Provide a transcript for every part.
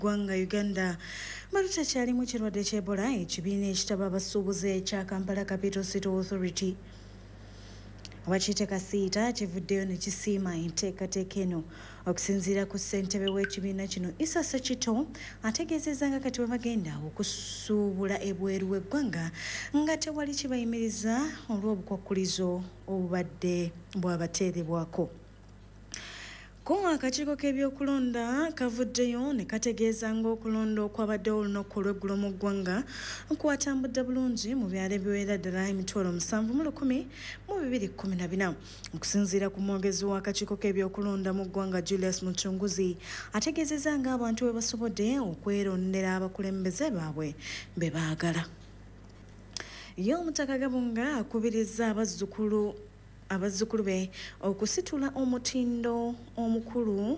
Gwanga Uganda Maruta kyali mu kirwadde ky'Ebola ekibiina ekitaba abasuubuzi ekya Kampala Capital City Authority Wachite Kasiita kivuddeyo ne kisiima enteekateeka eno okusinziira ku ssentebe w'ekibiina kino Issa Sekito ategeezezza nga kati bwe bagenda okusuubula ebweru w'eggwanga nga tewali kibayimiriza olw'obukwakkulizo obubadde bwabateerebwako. Ko akakiiko k'ebyokulonda kavuddeyo ne kategeeza ng'okulonda okwabaddewo olunaku olw'eggulo mu ggwanga kwatambudde bulungi mu byalo ebiwerera ddala emitwalo 7,214. Okusinziira ku mwogezi w'akakiiko k'ebyokulonda mu ggwanga Julius Mucunguzi ategeezezza ng'abantu bwe basobodde okwerondera abakulembeze baabwe be baagala. Ye Omutaka Gabunga akubirizza abazzukulu be okusitula omutindo omukulu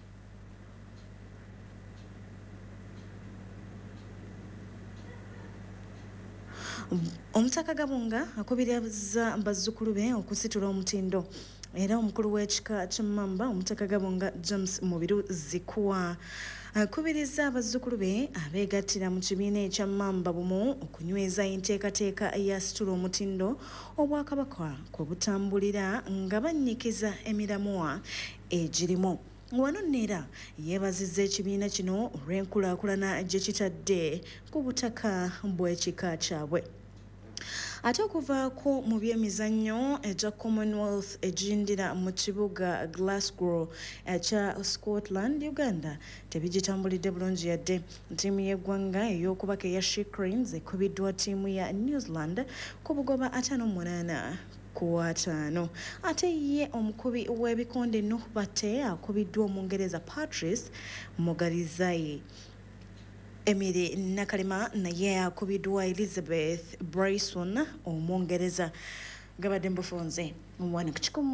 Omutaka Gabunga akubirizza bazzukulu be okusitula omutindo era omukulu w'ekika ky'Emmamba Omutaka Gabunga James Mubiru Zikuwa akubiriza abazzukulu be abeegattira mu kibiina ekya Mmamba bumu okunyweza enteekateeka ya situla omutindo Obwakabaka kwe butambulira nga bannyikiza emiramwa egirimu. Wano neera yeebazizza ekibiina kino olw'enkulaakulana gye kitadde ku butaka bw'ekika kyabwe. Ate okuvaako mu byemizannyo egya Commonwealth egindira mu kibuga Glasgow ekya Scotland, Uganda tebigitambulidde bulungi yadde. Ttiimu y'eggwanga ey'okubaka eya She Cranes ekubiddwa ttiimu ya New Zealand ku bugoba 58-5. Ate ye omukubi w'ebikonde Nuh Batte akubiddwa Omungereza Patrice Mugalizayi. Emily Nakalema naye akubiddwa Elizabeth Bryson Omungereza. Gabadde mbufunze mu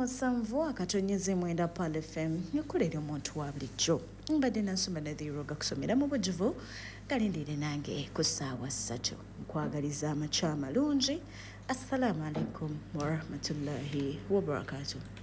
1.7 Pal FM nikuleera omuntu wa bulijjo mbadde nansoma nathiroga kusomera mu bujjuvu galindire nange ku ssaawa 3 nkwagaliza amakya amalungi. Assalamu alaikum warahmatullahi wabarakatuh.